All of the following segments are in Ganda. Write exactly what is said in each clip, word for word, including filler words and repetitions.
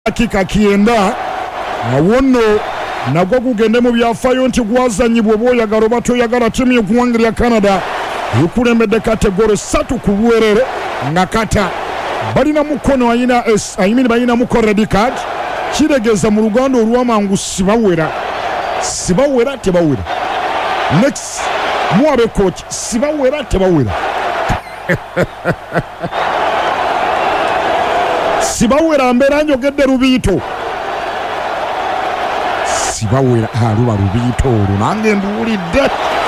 dakika kienda awono nagwo gugende mu byafaayo nti gwazanyibwa bw'oyagala oba toyagala ttiimu y'eggwanga lya Canada ekulembedde kategori ssatu ku bwerere nga kata balina mukono ayina ayimini balina muko red card kiregeeza mu Luganda olw'amangu sibawera sibawera tebawera next muwabe coach sibawera tebawera sibawera mbeera njogedde Rubiito sibawera aluba Rubiito olwo nange nduwulidde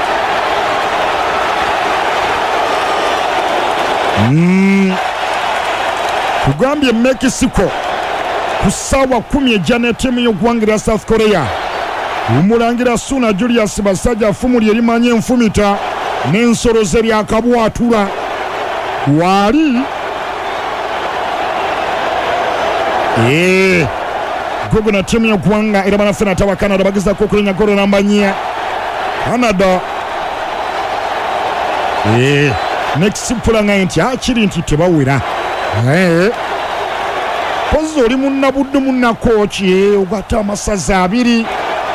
mm. Kugambye Mexico ku ssaawa kumi ejja ttiimu y'eggwanga lya South Korea Umulangira Suna Julius Basajja afumuli erimanye enfumita n'ensolo ze lyakabwatula wali eee gogo na ttiimu y'eggwanga era banaffe natawa Canada bagezaako okulenya golo namba nnya Canada eee nekisimpulanga nti akiri nti tebawera eee pozi oli munnabudde munnakooki ogatta amasaza abiri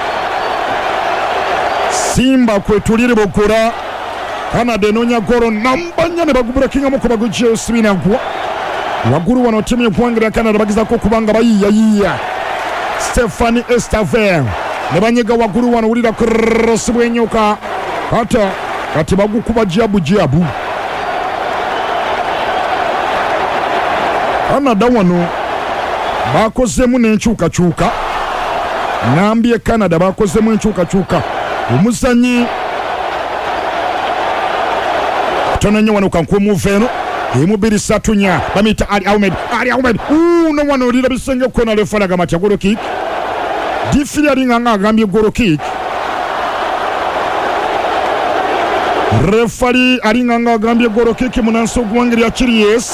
Simba kwetulire bokora Canada enonya golo namba nnya ne bagubula kingamu ku bagujje osibinagwa waggulu wano ttiimu y'eggwanga lya Canada bagezaako okubanga bayiiyayiiya Stephanie Estaver ne banyega waggulu wano wulira cross bw'enyoka kata kati bagukuba jabu jabu Canada wano bakozemu n'enkyukakyuka ngambye Canada bakozemu enkyukakyuka omuzanyi tono nnyo wano kankuumuva eno emubiri ssatu nnya bamuyita Ali Ahmed Ali Ahmed uno wano olira bisenge kona lefalaga matya golo kick difiri alinganga agambye golo kick refari alinganga agambye golo kick munansi ogwanga lya Chiries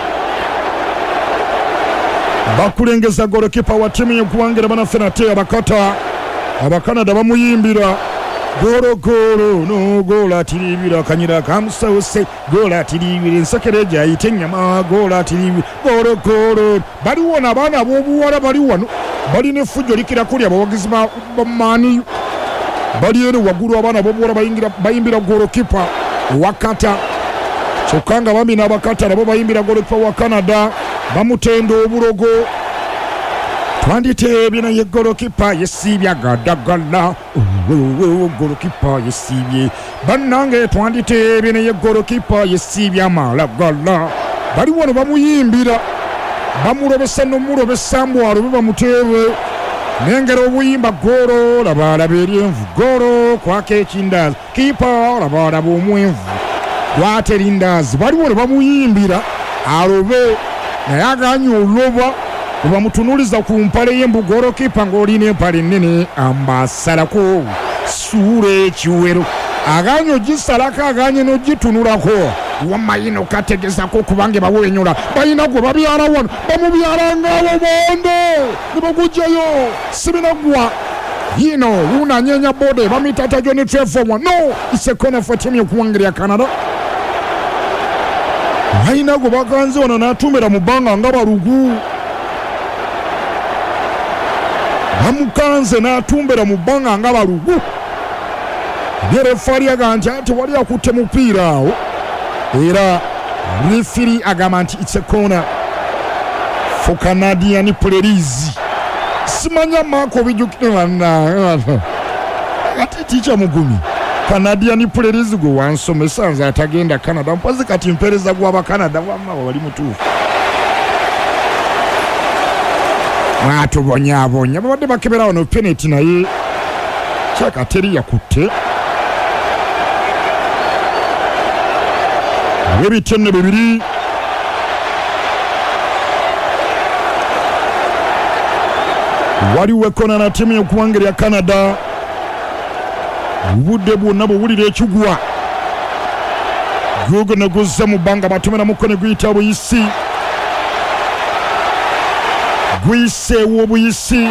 bakulengeza golo kipa wa ttiimu y'eggwanga banaffe nate abakata abakanada bamuyimbira golo golo no gola tiribira kanyira kamusause gola tiribira ensakere jayite nyama gola tiribira golo golo bali wona abaana b'obuwala bali wano bali ne fujjo likira kuli abawagizi ba mani bali eno waggulu abaana b'obuwala bayingira bayimbira golo kipa wakata kyokka bami n'abakata nabo bayimbira golo kipa wa Canada bamutenda obulogo twanditeebye naye golokipa yesiibye agadagala golokipa yesiibye bannange twanditeebye naye golokipa yesiibye amalagala bali wano bamuyimbira bamulobesa nomulobesa mbwalo be bamuteebe nengera obuyimba golo labalaba eryenvu golo kwaka ekindaazi kipa labalaba omwenvu kwata erindaazi bali wano bamuyimbira alobe naye aganye oloba kuba mutunuliza ku mpale y'embugoro kipa ng'olina empale ennene ambasalako suula ekiwero aganye ogisalako aganye n'ogitunulako wamayina okategezako kubanga bawenyula balina gwe babyala wano bamubyala ng'abo bonde ne bagugjayo sibinagwa yino wunanyenya bode bamuyita John Trevor no it's a corner for ttiimu y'eggwanga lya Canada balina gwe baganze wano n'atumbira mu bbanga nga balugu bamukanze n'atumbira mu bbanga nga balugu yerefari agamba nti ati wali akutte mupiira awo era refiri agamba nti it's a corner for Canadian players simanya maako bijjukirana ati ticha mugumi Canadian players gwe wansomesa nze atagenda Canada mpazi kati mpereza gw'aba Canada wamma wali mutuufu atubonyabonya babadde bakebera wano penalty naye kyakateri yakutte ebitenne bibiri waliwo ekona na ttiimu y'eggwanga lya Canada obudde bwonna bwowulira ekigwa gugo ne guzza mu bbanga batumira muko ne guyita buyisi gwiseewo obuyisi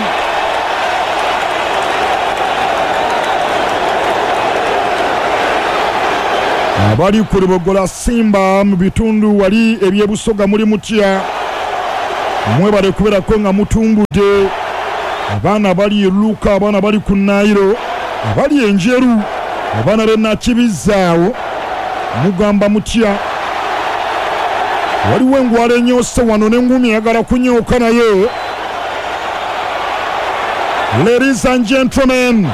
abali ku Lubogola Simba mu bitundu wali ebyebusoga muli mutya mwebale kubeerako nga mutumbudde abaana bali e Luka, abaana bali ku Nairo, abali enjeru, abaana b'e Nakibizaawo, mugamba mutya? Waliwo engwala enyoose wano n'engumi eyagala kunyooka naye. Ladies and gentlemen,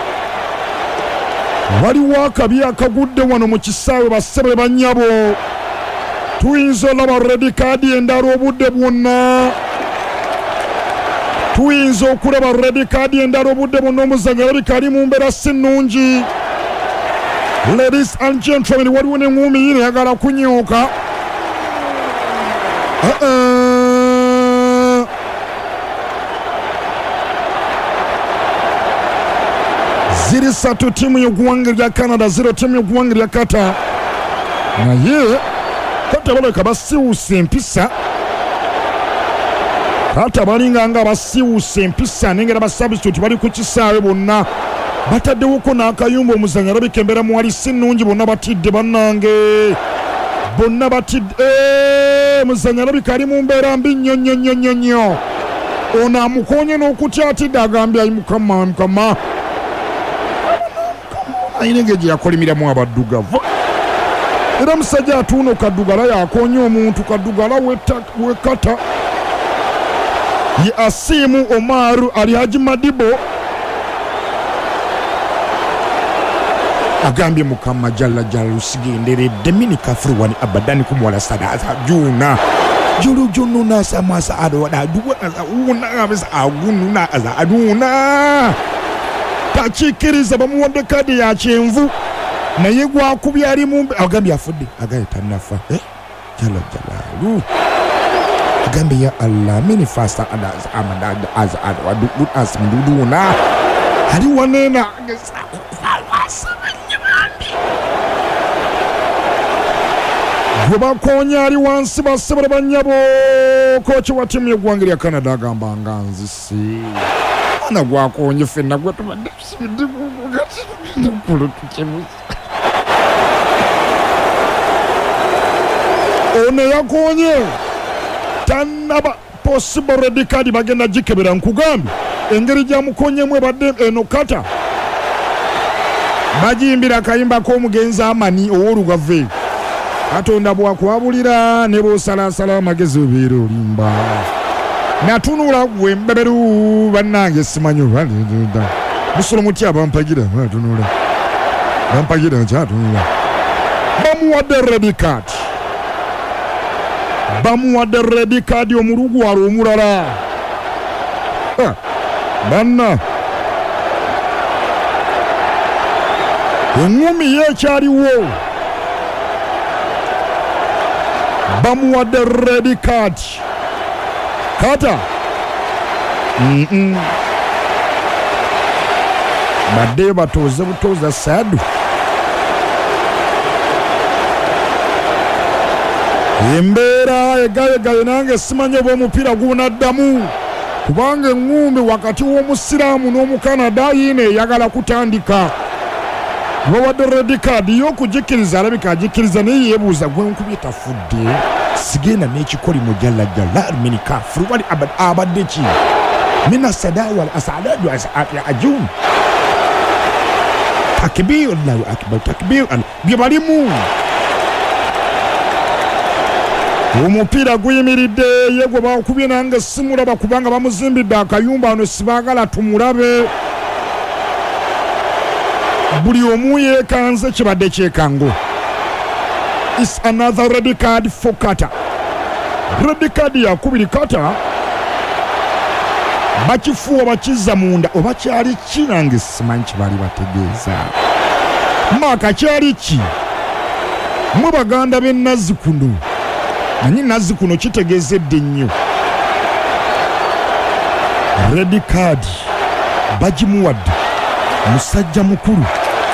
waliwo akabi akagudde wano mu kisaawe bassebe bannyabo. Tuyinza olaba red card endala obudde bwonna. Tuyinza okulaba red card endala obudde bwonna, omuzannyo alabika ali mu mbeera si nnungi. Ladies and gentlemen, waliwo n'engumi yino eyagala kunyooka. Uh-uh. Ziri satu timu y'eggwanga lya Canada, zero timu y'eggwanga lya Qatar. Naye Qatar baleka basiwusa empisa. Qatar balinga nga basiwusa empisa n'engeri abasubstitute bali ku kisaawe bonna. Bataddewoko n'akayumba, omuzannyo alabika embeera mwali si nnungi, bonna batidde bannange. Bonna batidde. Eee, muzannyo alabika ali mu mbeera mbi nnyo nnyo nnyo nnyo nnyo. Ono amukoonye n'okutya atidde agambye ayi mukama mukama. Ayina engeri gye yakolimiramu abaddugavu. Era musajja atuuno Kaddugala yakoonye omuntu. Kaddugala wekata ye Asimu Omaru Alhaji Madibo agambye mukama jalla jalla usigenderedde mini kafuru wani abadani kumuwala sadaza juna julu junu na samasa ado da duwa una abisa agunu na aza aduna takikiriza bamuwadde kadi ya kyenvu naye gwakubye ali mu agambye afudde agaye tanafa eh jalla jalla agambye ya Allah mini fasta adaza amada az ado adu as muduna ali wanena Gwebakonya ali wansi basebera bannyabo. Kochi wa timu y'eggwanga lya Canada agamba nga nzisi ana gwakonye ffenna gwe tubadde tusibidde ono yakonye tanaba possible red card bagenda gikebera. Nkugambye engeri gyamukonyemu ebadde eno Qatar bajimbira akayimba k'omugenzi Amani ow'olugave. Katonda bwakwabulira ne bw'osalaasala amagezi obeera olimba. Natunula gwe mbeberu bannange simanyi olwaleda musolo mutya bampagira natunula bampagira nkyatunula. Bamuwadde red card, bamuwadde red card omulugwalo omulala. Banna engumi yeekyaliwo bamuwadde red card. Qatar mm -mm. badde batoze butoza sadu embeera egayegaye nange simanye bw'omupiira gunaddamu kubanga engumbi wakati w'omusiraamu n'omukanada yine eyagala kutandika. Bawadde red card y'okugikiriza alabika agikiriza naye yeebuuza gwe nkubye tafudde sigenda n'ekikoli mu jalla jalla mini kafuru wali abadde ki mina sadawal asadadu ajun takbir Allahu akbar takbir bye balimu. Omupiira guyimiridde ye gwe bakubye nange simulaba kubanga bamuzimbidde akayumba ano sibaagala tumulabe. Buli omu yeekanze kibadde kyekango. It's another red card for Qatar. Red card yakubiri Qatar bakifuwa bakizza munda oba kyali ki nange simanyi kibali bategeeza. Maka kyali ki mwe baganda b'e Nazzikuno nanyi Nazzikuno kitegeezedde nnyo. Red card bagimuwadde musajja mukulu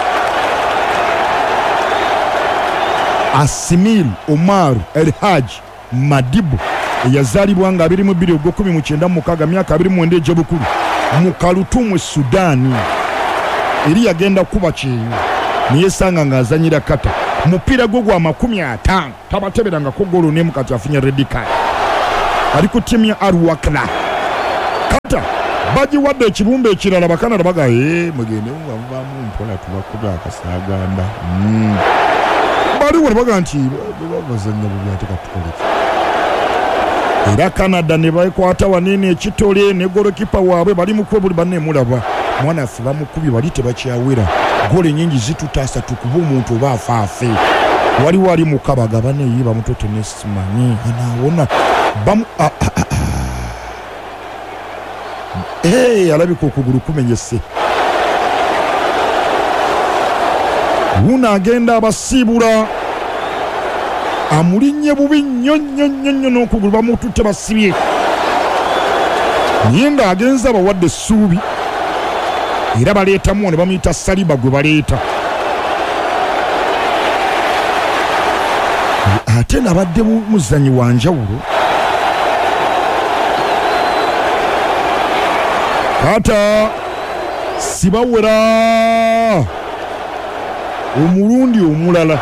Asimil Omar Alhaji Madibo eyazaalibwa nga abiri mu bbiri ogw'ekkumi mu kyenda mu mukaaga myaka abiri mu mwenda egy'obukulu mu Khartoum Sudan. Eri yagenda kuba kyeyo niyesanga ng'azanyira Qatar. Mupiira gwe gwa makumi ataano tabateberangako golo n'emu kati afunye red card. ali ku ttiimu ya Al-Wakla. Kata bagiwadde ekibumbe ekirala Bakanada baga ee mugende muvaamu mpola tubakuba akasaaganda. Mm. Baliwo ne baga nti babazannya bubi ate katukoleki. Era Canada ne bakwata wanene ekitole ne golokipa waabwe bali mukwe buli banne mulaba. Mwana afe bamukubye bali tebakyawera. Gole nyingi zitutaasa tukuba omuntu oba afaafe. Waliwo ali mukabaga banne ye bamutote ne simanyi anaawona bamu Hey, alabika okugulu kumenyese. Wuna agenda abasiibula amulinnye bubi nnyo nnyo nnyo nnyo n'okugulu bamututte basibye. Naye ng'agenza abawadde essuubi era baleetamu ne bamuyita Saliba gwe baleeta. Ate nabadde muzannyi wa njawulo. Kata sibawera omulundi omulala.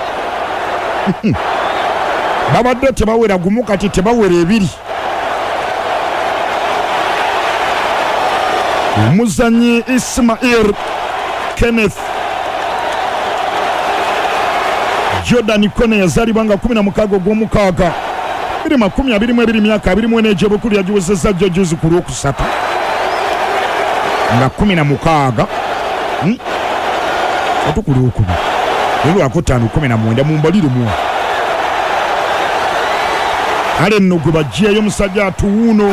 Babadde tebawera gumu kati tebawera ebiri. Omuzannyi Ismail Kenneth Jordan Kone yazalibwa nga kumi na mukaaga ogw'omukaaga biri makumi abiri mu ebiri myaka abiri mu ena egy'obukulu yagiwezezza jjo juzi ku lwokusatu nga kumi na mukaaga hmm? Ate ku lwokubiri olwakutaano kumi na mwenda mumbalire mu ale nno gwe baggyeyo omusajja atuwuuno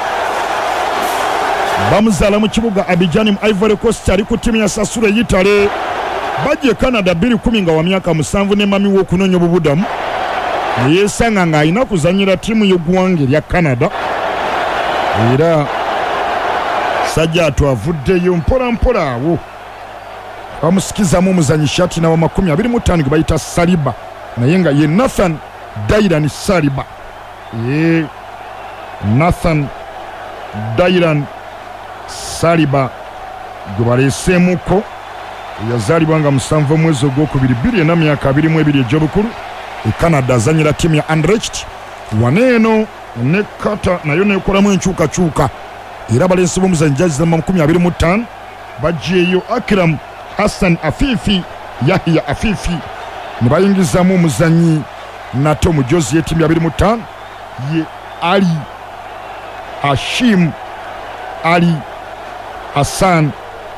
bamuzaala mu kibuga Abidjan mu Ivory Coast ali ku ttiimu ya Sassuolo eyitale. Bajje Canada bbiri kumi nga wa myaka musanvu ne mami w'okunoonya obubudamu ne yeesanga ng'alina kuzannyira ttiimu y'eggwanga erya Canada. Era sajja atwavuddeyo mpola mpola awo bamusikizamu omuzannyi shati nawa makumi abiri mu ttaano gwe bayita Saliba naye nga ye Nathan Dairan Saliba. Ye Nathan Dairan Saliba gwe baleeseemuko yazaalibwa nga musanvu omwezi ogwokubiri bbiri ena myaka abiri mu ebiri egy'obukulu. E Canada azannyira ttiimu ya Anderlecht waneeno ne Kata nayo neekolamu enkyukakyuka era baleese b'omuzannyi jjazi namba makumi abiri mu ttaano baggyeyo Akram Hassan Afifi Yahya Afifi ne bayingizamu omuzannyi nate omujozi y'ettiimu ya abiri mu ttaano ye Ali Hashim Ali Hassan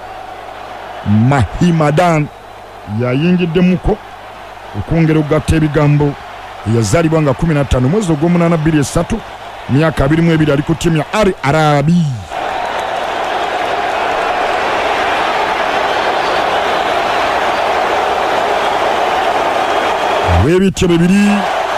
Mahimadan yayingiddemuko okwongera okugatta ebigambo. Yazaalibwa nga kumi na ttaano mwezi ogw'omunaana bbiri esatu myaka abiri mu ebiri ali ku ttiimu ya Al Arabi. Webityo bibiri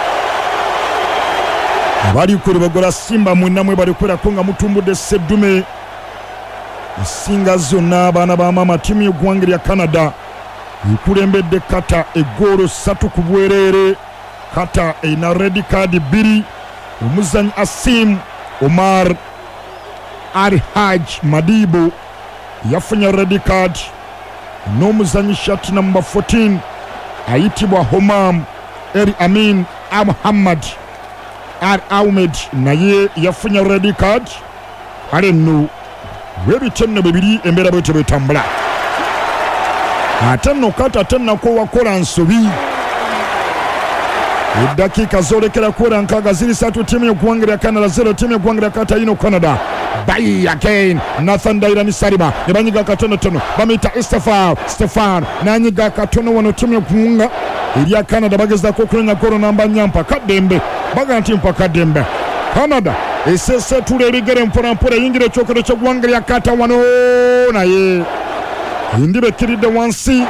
bali kule bagola Simba mwinamwe bali kwerako nga mutumbudde Seddume esinga zonna abaana ba mama ttiimu y'eggwanga lya Canada ekulembedde Kata eggoolo ssatu ku bwereere. Kata erina red card bbiri. Omuzannyi Asim Omar Al-Haj Madibo yafunye red card n'omuzannyi shati namba fourteen ayitibwa Homam Eri Amin Muhammad Al Ahmed naye yafunye red card. Ale nno webityo nno bibiri embeera bwetyo bwetambula. Ate nno Kata tennako wakola nsobi. Eddakiika zoolekera kuwera nkaaga ziri ssatu ttiimu y'eggwanga lya Canada zero ttiimu y'eggwanga lya Kata yino Canada. Bayi again Nathan Dairan Saliba ne banyiga katonotono bamuyita Estefan Stefan n'anyiga katono wano ttiimu y'eggwanga erya Canada bagezaako okunoonya golo namba nnya mpaka ddembe baga nti mpaka ddembe. Canada eseeseetula ebigere mpola mpola eyingira ekyokero ky'eggwanga lya Kata wano naye endiba ekkiridde wansi.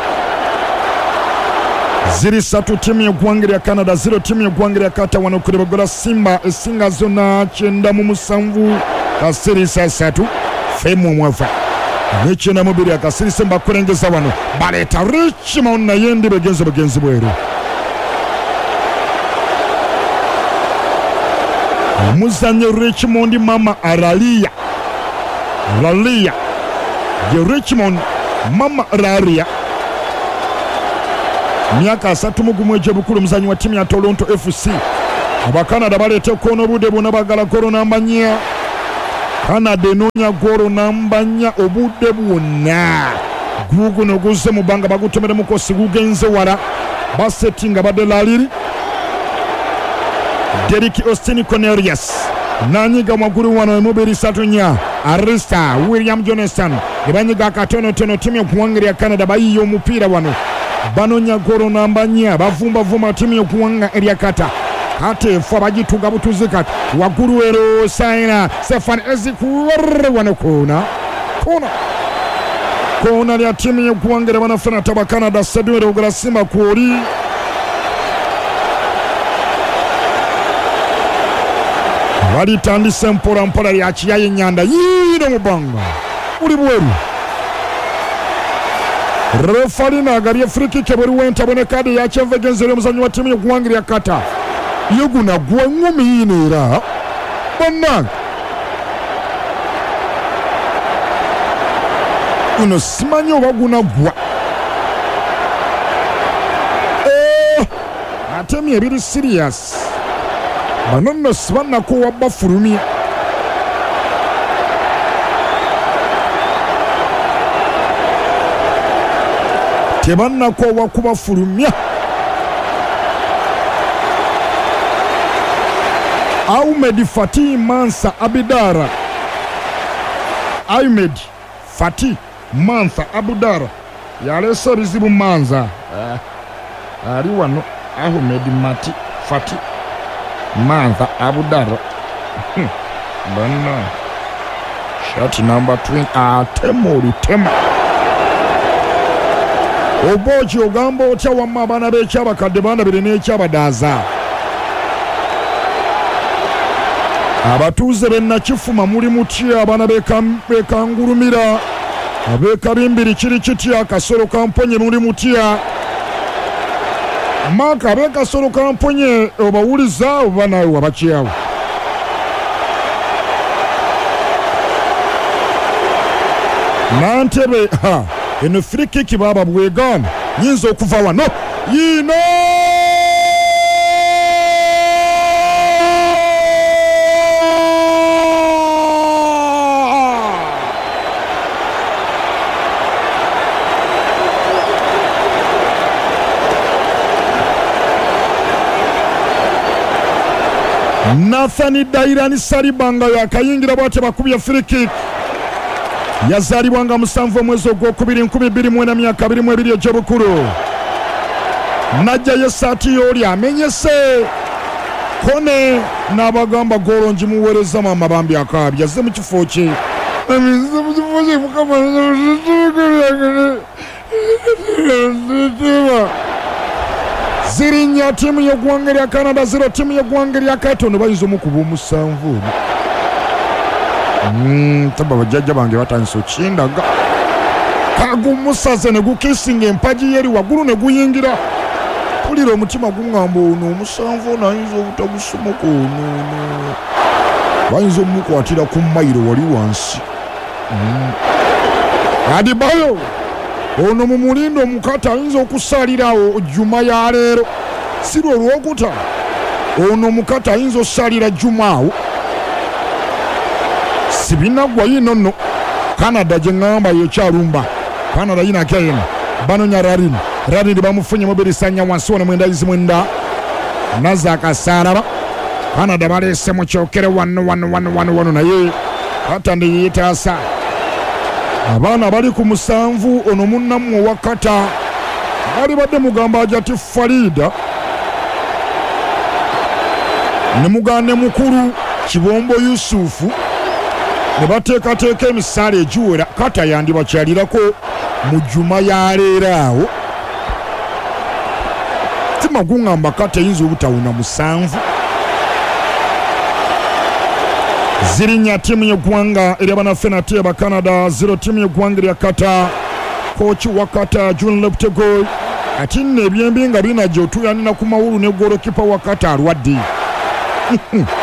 Ziri ssatu ttiimu y'eggwanga lya Canada zero ttiimu y'eggwanga lya Kata wano kule bagola Simba esinga zonna kyenda mu musanvu kasirisa ssatu femu mwafa n'ekyenda mu bbiri akasirise mbakulengeza wano baleeta Richmond naye endiba egenze bugenzi bweru. Omuzannyi Richmond mama Aralia Ralia ye Richmond mama Ralia myaka asatu mu gumu egy'obukulu omuzannyi wa ttiimu ya Toronto F C Abakanada baleeta kono budde bonna bagala golo namba nnya. Canada enoonya golo namba nnya obudde bwonna. Guguno guzze mu bbanga bagutomera mukosi gugenze wala. Basettinga badde laliri. Derrick Austin Cornelius nanyiga magulu wano emubiri satu nnya. Arista William Jonathan ebanyiga akatono tono timu y'okuwanga ya Canada bayiye omupiira wano. Banonya golo namba nnya bavumba vuma timu y'okuwanga erya Kata. Ate fo bagituga butuzi kati waggulu ero Saina Stefan Ezekwel wano kona kona kona lya timu y'okuwanga banafuna taba Canada Sedwere ogala Simba kwoli. Walitandise mpola mpola lya kiyaye nyanda yino mubanga uli bweru. Refalina agari free kick bweru wenta bone kadi ya Chenve genzero muzanyi wa timu y'okuwanga ya Kata. Yoguna gwa ngumi yinera bonna uno simanyo baguna gwa eh atemi ebiri serious banono sibana ko wabafurumia tebanna ko wakubafurumia. Ahmed Fatih Mansa Abidara Ahmed Fatih Mansa Abidara yalesa rizibu Manza uh, ari wano Ahmed Mati Fatih Mansa Abidara hmm. Bana shot number twin atemori tema obochi ogambo cha wamma bana be chaba kadebana birene chaba daza abatuuze benna kifuma muli mutya abana bekangulumira abekabimbiri kiri kitya kasolo kamponye muli mutya maka bekasolo kamponye obawuliza oba nawe wabakyawo nantebe ha eno free kick baba bwegana yinza okuva wano yino Nathani Dairani Saribanga yakayingira bwate bakubya free kick yazalibwanga musanvu omwezi ogwokubiri nkumi bbiri mu ena myaka abiri mu ebiri egy'obukulu najja yesaati y'oli amenyese kone n'abagamba golo ngimuweereza mama bambi akaabya azze mu kifo kye amize mu kifo kye mukama zirinya timu y'eggwanga lya Canada zero timu y'eggwanga lya Katono bayinza omukuba omusanvu mm, taba bajjajja bange batandise okindaga kagumusaze ne gukisinga empagi yeri waggulu ne guyingira pulira omutima guŋŋamba ono omusanvu ono ayinza obutagusomoka ono bayinza omukwatira ku mayiro wali wansi mm. Adibayo ono mu mulindo omukata ayinza okusalirawo juma ya leero si lwo olwokuta ono omukata ayinza osalira jumaawo sibinaggwa yino nno Canada gye ŋŋamba yekyalumba Canada yina kyen banonya rarin rarin bamufunye mubirisanya wansi wano mwenda yizi mwenda naza akasalaba Canada baleese mu kyokere wano wano wano wano wano naye kata ndiyitaasa abaana bali ku musanvu ono munnamu owa Kata bali badde mugamba ajati Farida ne mugande mukulu Kibombo Yusufu ne bateekateeka emisaala egiwera Kata yandibakyalirako mu juma ya leeraawo tima guŋŋamba Kata eyinza obutawuna musanvu zirinya timu y'eggwanga eri abanafenati aba Canada zero timu y'eggwanga lya Kata kochi wa Kata June Leptegol ati nno ebyembi nga binajja otuyanina ku mawulu ne golokipa wa Kata alwadde